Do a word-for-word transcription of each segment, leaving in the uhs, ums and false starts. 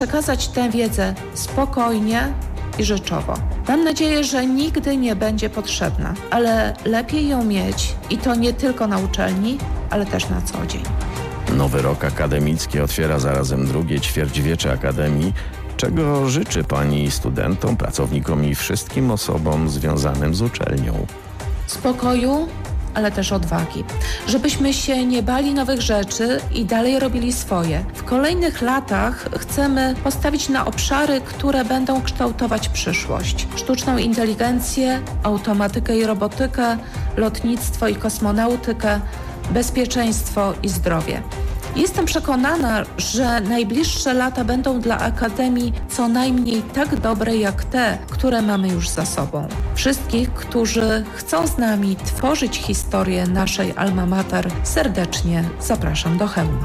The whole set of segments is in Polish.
przekazać tę wiedzę spokojnie i rzeczowo. Mam nadzieję, że nigdy nie będzie potrzebna, ale lepiej ją mieć i to nie tylko na uczelni, ale też na co dzień. Nowy rok akademicki otwiera zarazem drugie ćwierćwiecze Akademii. Czego życzy Pani studentom, pracownikom i wszystkim osobom związanym z uczelnią? Spokoju, ale też odwagi. Żebyśmy się nie bali nowych rzeczy i dalej robili swoje. W kolejnych latach chcemy postawić na obszary, które będą kształtować przyszłość. Sztuczną inteligencję, automatykę i robotykę, lotnictwo i kosmonautykę, bezpieczeństwo i zdrowie. Jestem przekonana, że najbliższe lata będą dla Akademii co najmniej tak dobre jak te, które mamy już za sobą. Wszystkich, którzy chcą z nami tworzyć historię naszej alma mater, serdecznie zapraszam do Chełma.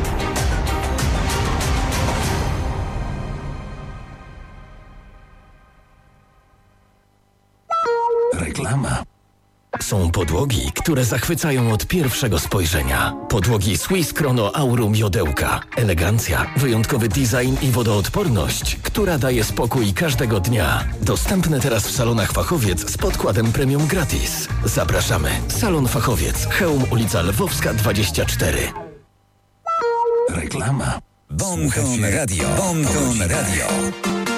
Reklama. Są podłogi, które zachwycają od pierwszego spojrzenia. Podłogi Swiss Chrono Aurum Jodełka. Elegancja, wyjątkowy design i wodoodporność, która daje spokój każdego dnia. Dostępne teraz w salonach Fachowiec z podkładem premium gratis. Zapraszamy. Salon Fachowiec. Chełm, ulica Lwowska dwadzieścia cztery. Reklama. Bon Ton Radio. Bon Ton Radio.